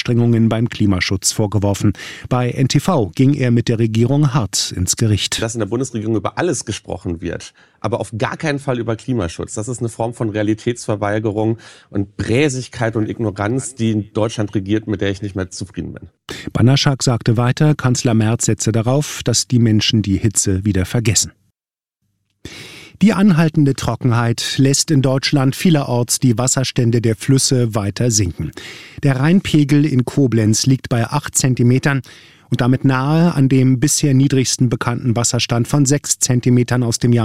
Anstrengungen beim Klimaschutz vorgeworfen. Bei NTV ging er mit der Regierung hart ins Gericht. Dass in der Bundesregierung über alles gesprochen wird, aber auf gar keinen Fall über Klimaschutz. Das ist eine Form von Realitätsverweigerung und Bräsigkeit und Ignoranz, die in Deutschland regiert, mit der ich nicht mehr zufrieden bin. Banaschak sagte weiter, Kanzler Merz setze darauf, dass die Menschen die Hitze wieder vergessen. Die anhaltende Trockenheit lässt in Deutschland vielerorts die Wasserstände der Flüsse weiter sinken. Der Rheinpegel in Koblenz liegt bei 8 Zentimetern und damit nahe an dem bisher niedrigsten bekannten Wasserstand von 6 Zentimetern aus dem Jahr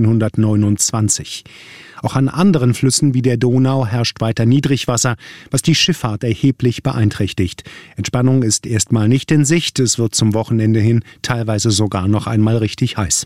1929. Auch an anderen Flüssen wie der Donau herrscht weiter Niedrigwasser, was die Schifffahrt erheblich beeinträchtigt. Entspannung ist erstmal nicht in Sicht, es wird zum Wochenende hin teilweise sogar noch einmal richtig heiß.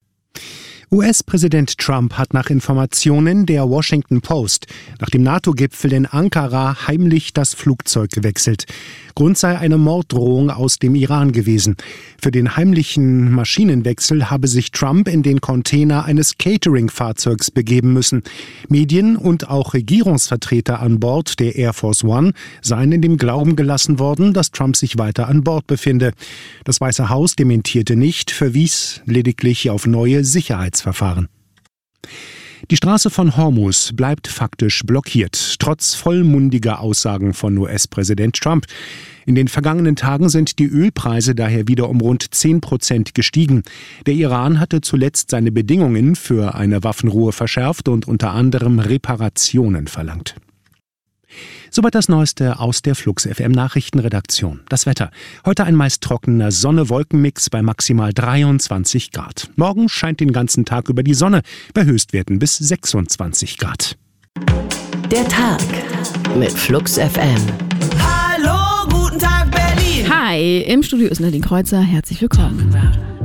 US-Präsident Trump hat nach Informationen der Washington Post nach dem NATO-Gipfel in Ankara heimlich das Flugzeug gewechselt. Grund sei eine Morddrohung aus dem Iran gewesen. Für den heimlichen Maschinenwechsel habe sich Trump in den Container eines Catering-Fahrzeugs begeben müssen. Medien und auch Regierungsvertreter an Bord der Air Force One seien in dem Glauben gelassen worden, dass Trump sich weiter an Bord befinde. Das Weiße Haus dementierte nicht, verwies lediglich auf neue Sicherheitsverfahren. Die Straße von Hormuz bleibt faktisch blockiert, trotz vollmundiger Aussagen von US-Präsident Trump. In den vergangenen Tagen sind die Ölpreise daher wieder um rund 10% gestiegen. Der Iran hatte zuletzt seine Bedingungen für eine Waffenruhe verschärft und unter anderem Reparationen verlangt. Soweit das Neueste aus der Flux FM Nachrichtenredaktion. Das Wetter. Heute ein meist trockener Sonne-Wolken-Mix bei maximal 23 Grad. Morgen scheint den ganzen Tag über die Sonne bei Höchstwerten bis 26 Grad. Der Tag mit Flux FM. Hallo, guten Tag Berlin. Hi, im Studio ist Nadine Kreuzer. Herzlich willkommen.